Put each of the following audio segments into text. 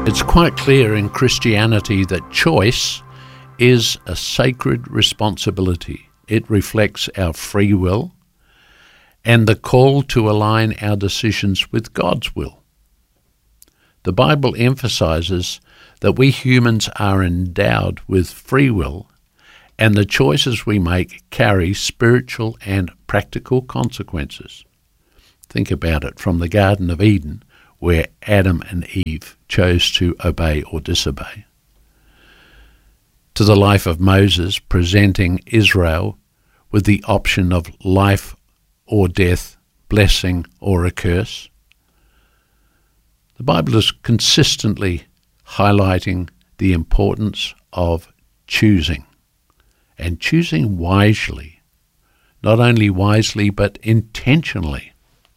It's quite clear in Christianity that choice is a sacred responsibility. It reflects our free will and the call to align our decisions with God's will. The Bible emphasizes that we humans are endowed with free will, and the choices we make carry spiritual and practical consequences. Think about it, from the Garden of Eden, where Adam and Eve chose to obey or disobey, to the life of Moses, presenting Israel with the option of life or death, blessing or a curse. The Bible is consistently highlighting the importance of choosing, and choosing wisely, not only wisely but intentionally.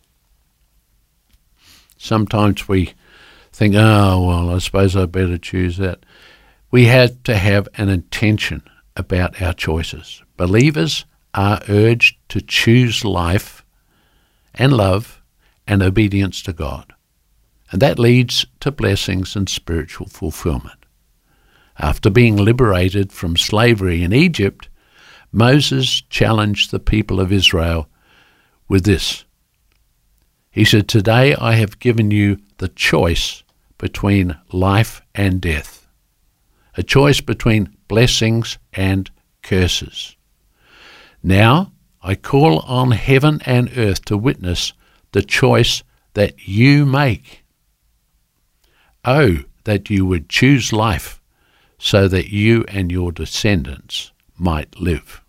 Sometimes we think, oh, well, I suppose I better choose that. We have to have an intention about our choices. Believers are urged to choose life and love and obedience to God. And that leads to blessings and spiritual fulfillment. After being liberated from slavery in Egypt, Moses challenged the people of Israel with this. He said, "Today I have given you the choice between life and death, a choice between blessings and curses. Now I call on heaven and earth to witness the choice that you make. Oh, that you would choose life so that you and your descendants might live."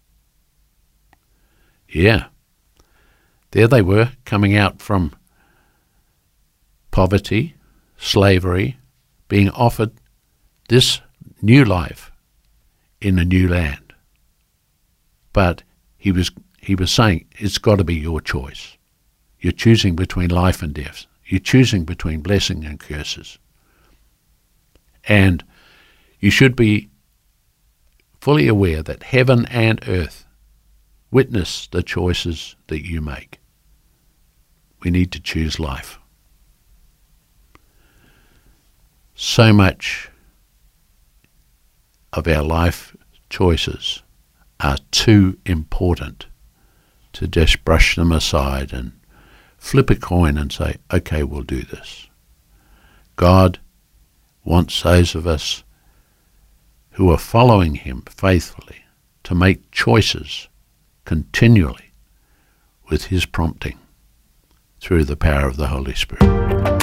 Yeah. There they were, coming out from poverty, slavery, being offered this new life in a new land. But he was saying, it's got to be your choice. You're choosing between life and death. You're choosing between blessing and curses. And you should be fully aware that heaven and earth witness the choices that you make. We need to choose life. So much of our life choices are too important to just brush them aside and flip a coin and say, okay, we'll do this. God wants those of us who are following him faithfully to make choices continually with his prompting through the power of the Holy Spirit.